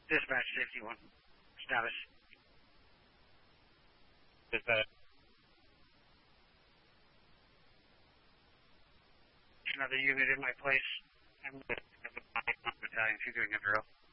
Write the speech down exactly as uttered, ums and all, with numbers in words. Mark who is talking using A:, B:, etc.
A: Dispatch fifty-one. Status.
B: Dispatch.
A: Another unit in my place. I'm with the battalion if you're doing a drill.